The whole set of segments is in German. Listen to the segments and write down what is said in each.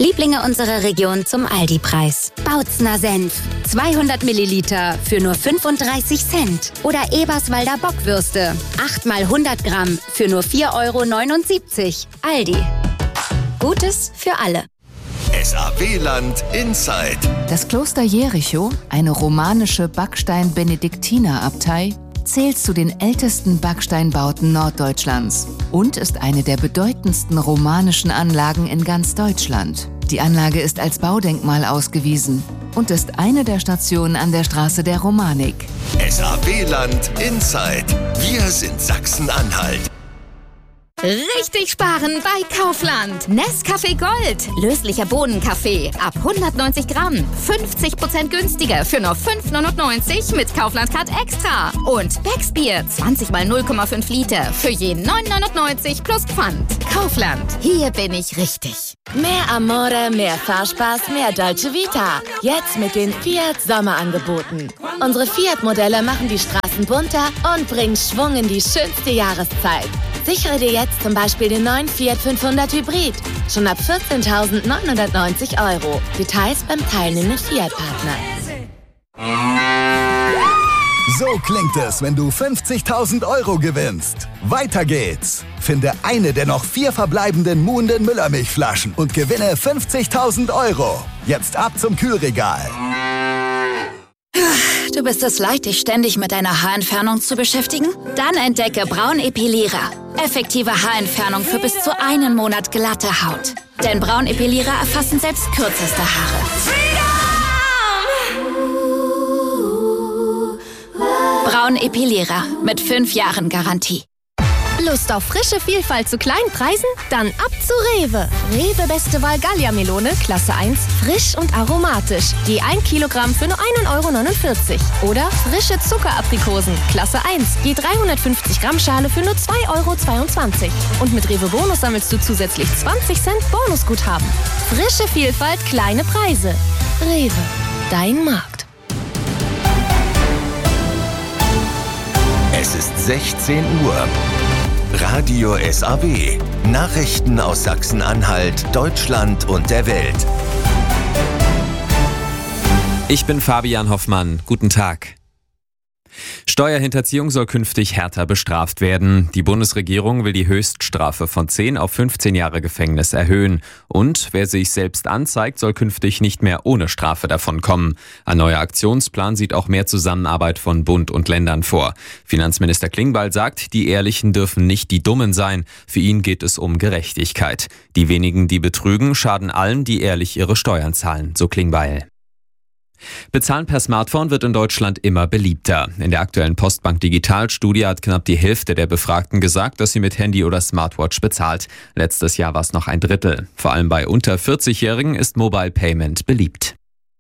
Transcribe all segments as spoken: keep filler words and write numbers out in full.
Lieblinge unserer Region zum Aldi-Preis. Bautzner Senf. zweihundert Milliliter für nur fünfunddreißig Cent. Oder Eberswalder Bockwürste. acht mal hundert Gramm für nur vier Euro neunundsiebzig. Aldi. Gutes für alle. S A W-Land Inside. Das Kloster Jericho, eine romanische Backstein-Benediktinerabtei, zählt zu den ältesten Backsteinbauten Norddeutschlands und ist eine der bedeutendsten romanischen Anlagen in ganz Deutschland. Die Anlage ist als Baudenkmal ausgewiesen und ist eine der Stationen an der Straße der Romanik. S A W-Land Inside. Wir sind Sachsen-Anhalt. Richtig sparen bei Kaufland. Nescafé Gold. Löslicher Bohnenkaffee. Ab hundertneunzig Gramm. fünfzig Prozent günstiger für nur fünf neunundneunzig mit Kaufland Card Extra. Und Becksbier. zwanzig mal null Komma fünf Liter. Für je neun neunundneunzig plus Pfand. Kaufland. Hier bin ich richtig. Mehr Amore, mehr Fahrspaß, mehr Dolce Vita. Jetzt mit den Fiat Sommerangeboten. Unsere Fiat-Modelle machen die Straßen bunter und bringen Schwung in die schönste Jahreszeit. Sichere dir jetzt zum Beispiel den neuen Fiat fünfhundert Hybrid. Schon ab vierzehntausendneunhundertneunzig Euro. Details beim teilnehmenden Fiat-Partner. So klingt es, wenn du fünfzigtausend Euro gewinnst. Weiter geht's. Finde eine der noch vier verbleibenden Muhnden Müllermilchflaschen und gewinne fünfzigtausend Euro. Jetzt ab zum Kühlregal. Du bist es leid, dich ständig mit deiner Haarentfernung zu beschäftigen? Dann entdecke Braun Epilierer. Effektive Haarentfernung für bis zu einen Monat glatte Haut. Denn Braun Epilierer erfassen selbst kürzeste Haare. Braun Epilierer mit fünf Jahren Garantie. Lust auf frische Vielfalt zu kleinen Preisen? Dann ab zu Rewe. Rewe Beste Wahl Gallia-Melone, Klasse eins, frisch und aromatisch. Je ein Kilogramm für nur ein Euro neunundvierzig. Oder frische Zuckeraprikosen, Klasse eins, je dreihundertfünfzig Gramm Schale für nur zwei Euro zweiundzwanzig. Und mit Rewe Bonus sammelst du zusätzlich zwanzig Cent Bonusguthaben. Frische Vielfalt, kleine Preise. Rewe, dein Markt. Es ist sechzehn Uhr. Radio S A W. Nachrichten aus Sachsen-Anhalt, Deutschland und der Welt. Ich bin Fabian Hoffmann. Guten Tag. Steuerhinterziehung soll künftig härter bestraft werden. Die Bundesregierung will die Höchststrafe von zehn auf fünfzehn Jahre Gefängnis erhöhen. Und wer sich selbst anzeigt, soll künftig nicht mehr ohne Strafe davonkommen. Ein neuer Aktionsplan sieht auch mehr Zusammenarbeit von Bund und Ländern vor. Finanzminister Klingbeil sagt, die Ehrlichen dürfen nicht die Dummen sein. Für ihn geht es um Gerechtigkeit. Die wenigen, die betrügen, schaden allen, die ehrlich ihre Steuern zahlen, so Klingbeil. Bezahlen per Smartphone wird in Deutschland immer beliebter. In der aktuellen Postbank Digital-Studie hat knapp die Hälfte der Befragten gesagt, dass sie mit Handy oder Smartwatch bezahlt. Letztes Jahr war es noch ein Drittel. Vor allem bei unter vierzig-Jährigen ist Mobile Payment beliebt.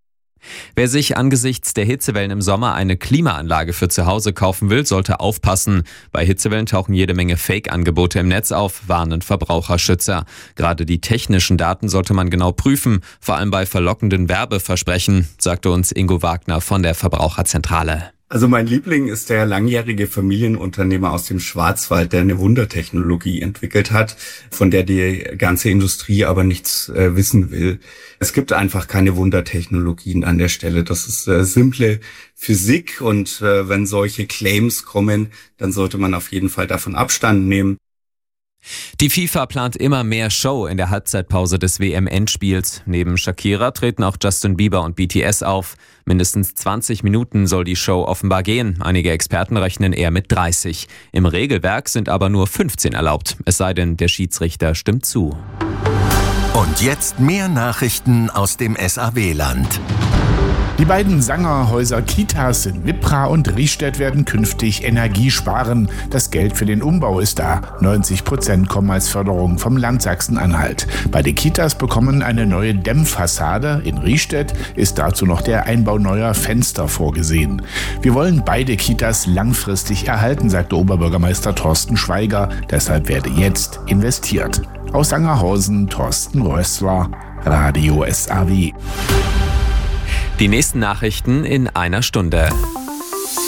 Wer sich angesichts der Hitzewellen im Sommer eine Klimaanlage für zu Hause kaufen will, sollte aufpassen. Bei Hitzewellen tauchen jede Menge Fake-Angebote im Netz auf, warnen Verbraucherschützer. Gerade die technischen Daten sollte man genau prüfen, vor allem bei verlockenden Werbeversprechen, sagte uns Ingo Wagner von der Verbraucherzentrale. Also mein Liebling ist der langjährige Familienunternehmer aus dem Schwarzwald, der eine Wundertechnologie entwickelt hat, von der die ganze Industrie aber nichts äh, wissen will. Es gibt einfach keine Wundertechnologien an der Stelle. Das ist äh, simple Physik und äh, wenn solche Claims kommen, dann sollte man auf jeden Fall davon Abstand nehmen. Die FIFA plant immer mehr Show in der Halbzeitpause des W M-Endspiels. Neben Shakira treten auch Justin Bieber und B T S auf. Mindestens zwanzig Minuten soll die Show offenbar gehen. Einige Experten rechnen eher mit dreißig. Im Regelwerk sind aber nur fünfzehn erlaubt. Es sei denn, der Schiedsrichter stimmt zu. Und jetzt mehr Nachrichten aus dem S A W-Land. Die beiden Sangerhäuser Kitas in Wippra und Riestedt werden künftig Energie sparen. Das Geld für den Umbau ist da. neunzig Prozent kommen als Förderung vom Land Sachsen-Anhalt. Beide Kitas bekommen eine neue Dämmfassade. In Riestedt ist dazu noch der Einbau neuer Fenster vorgesehen. Wir wollen beide Kitas langfristig erhalten, sagte Oberbürgermeister Thorsten Schweiger. Deshalb werde jetzt investiert. Aus Sangerhausen, Thorsten Rössler, Radio S A W. Die nächsten Nachrichten in einer Stunde.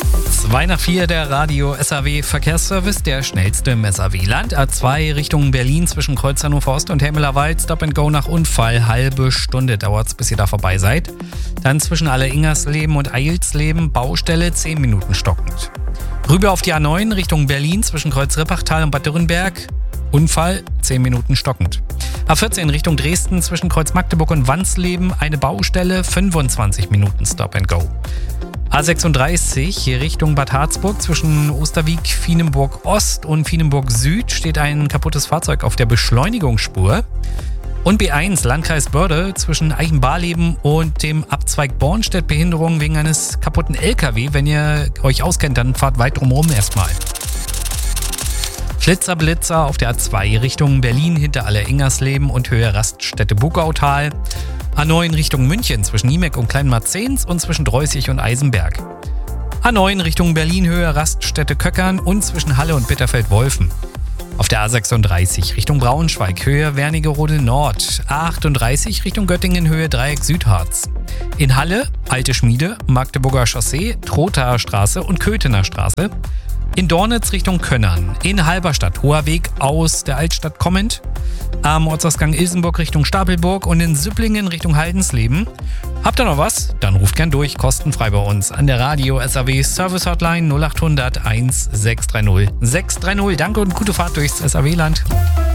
zwei nach vier der Radio S A W Verkehrsservice, der schnellste im S A W-Land. A zwei Richtung Berlin zwischen Kreuz Hannover Ost und Hemmelerwald. Stop and Go nach Unfall. Halbe Stunde dauert's, bis ihr da vorbei seid. Dann zwischen Alle-Ingersleben und Eilsleben Baustelle, zehn Minuten stockend. Rüber auf die A neun Richtung Berlin zwischen Kreuz Rippachtal und Bad Dürrenberg. Unfall, zehn Minuten stockend. A vierzehn Richtung Dresden zwischen Kreuz Magdeburg und Wansleben. Eine Baustelle, fünfundzwanzig Minuten Stop and Go. A sechsunddreißig hier Richtung Bad Harzburg zwischen Osterwieck, Fienenburg Ost und Fienenburg Süd steht ein kaputtes Fahrzeug auf der Beschleunigungsspur. Und B eins Landkreis Börde zwischen Eichenbarleben und dem Abzweig Bornstedt Behinderung wegen eines kaputten L K W. Wenn ihr euch auskennt, dann fahrt weit drumherum erstmal. Flitzer Blitzer auf der A zwei Richtung Berlin hinter Alle-Ingersleben und Höhe Raststätte Bugautal. A neun Richtung München zwischen Niemeck und Kleinmarzens und zwischen Dreußig und Eisenberg. A neun Richtung Berlin Höhe Raststätte Köckern und zwischen Halle und Bitterfeld-Wolfen. Auf der A sechsunddreißig Richtung Braunschweig Höhe Wernigerode Nord. A achtunddreißig Richtung Göttingen Höhe Dreieck Südharz. In Halle Alte Schmiede, Magdeburger Chaussee, Trothaer Straße und Köthener Straße. In Dornitz Richtung Könnern. In Halberstadt Hoher Weg aus der Altstadt kommend. Am Ortsausgang Ilsenburg Richtung Stapelburg und in Süpplingen Richtung Haldensleben. Habt ihr noch was? Dann ruft gern durch, kostenfrei bei uns an der Radio S A W Service Hotline null acht hundert eins sechs drei null sechs drei null. Danke und gute Fahrt durchs S A W-Land.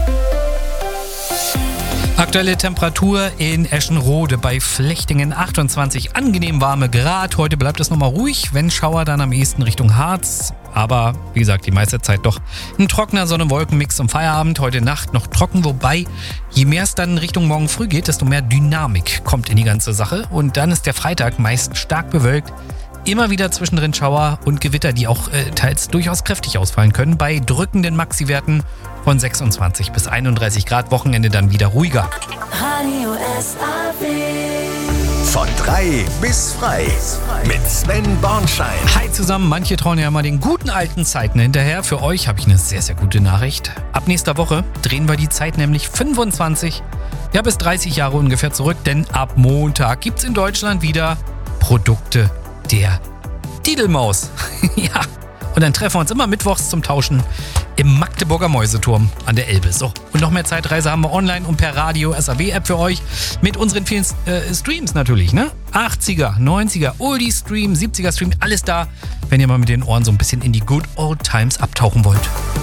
Aktuelle Temperatur in Eschenrode bei Flechtingen achtundzwanzig, angenehm warme Grad. Heute bleibt es nochmal ruhig, wenn Schauer dann am ehesten Richtung Harz. Aber wie gesagt, die meiste Zeit doch ein trockener Sonne-Wolken-Mix zum Feierabend. Heute Nacht noch trocken, wobei je mehr es dann Richtung morgen früh geht, desto mehr Dynamik kommt in die ganze Sache. Und dann ist der Freitag meist stark bewölkt. Immer wieder zwischendrin Schauer und Gewitter, die auch äh, teils durchaus kräftig ausfallen können. Bei drückenden Maxi-Werten von sechsundzwanzig bis einunddreißig Grad. Wochenende dann wieder ruhiger. Radio S A W. Von drei bis frei. Mit Sven Bornschein. Hi zusammen, manche trauen ja mal den guten alten Zeiten hinterher. Für euch habe ich eine sehr, sehr gute Nachricht. Ab nächster Woche drehen wir die Zeit nämlich fünfundzwanzig, ja bis dreißig Jahre ungefähr zurück. Denn ab Montag gibt's in Deutschland wieder Produkte der Didelmaus. Ja, und dann treffen wir uns immer mittwochs zum Tauschen im Magdeburger Mäuseturm an der Elbe. So, und noch mehr Zeitreise haben wir online und per Radio S A W-App für euch. Mit unseren vielen äh, Streams natürlich, ne? achtziger, neunziger, Oldie-Stream, siebziger-Stream, alles da, wenn ihr mal mit den Ohren so ein bisschen in die Good Old Times abtauchen wollt.